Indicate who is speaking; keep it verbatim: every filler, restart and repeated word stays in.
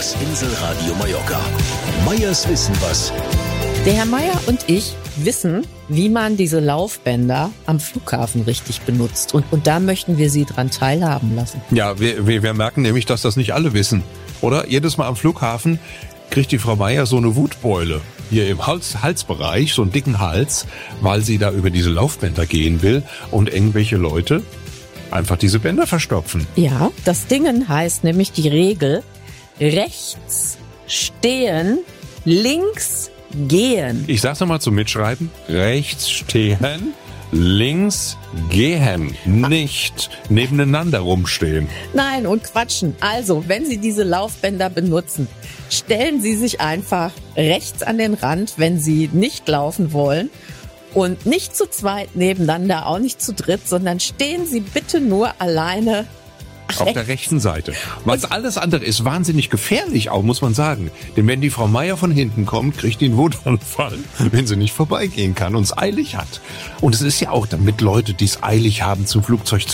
Speaker 1: Das Inselradio Mallorca. Meyers Wissen was.
Speaker 2: Der Herr Meyer und ich wissen, wie man diese Laufbänder am Flughafen richtig benutzt. Und, und da möchten wir Sie dran teilhaben lassen.
Speaker 3: Ja, wir, wir, wir merken nämlich, dass das nicht alle wissen, oder? Jedes Mal am Flughafen kriegt die Frau Meyer so eine Wutbeule hier im Hals, Halsbereich, so einen dicken Hals, weil sie da über diese Laufbänder gehen will und irgendwelche Leute einfach diese Bänder verstopfen.
Speaker 2: Ja, das Dingen heißt nämlich die Regel: rechts stehen, links gehen.
Speaker 3: Ich sag's nochmal zum Mitschreiben. Rechts stehen, links gehen. Nicht nebeneinander rumstehen.
Speaker 2: Nein, und quatschen. Also, wenn Sie diese Laufbänder benutzen, stellen Sie sich einfach rechts an den Rand, wenn Sie nicht laufen wollen. Und nicht zu zweit nebeneinander, auch nicht zu dritt, sondern stehen Sie bitte nur alleine
Speaker 3: auf der rechten Seite. Was alles andere ist wahnsinnig gefährlich auch, muss man sagen. Denn wenn die Frau Meyer von hinten kommt, kriegt die einen Wutanfall, wenn sie nicht vorbeigehen kann und es eilig hat. Und es ist ja auch damit Leute, die es eilig haben, zum Flugzeug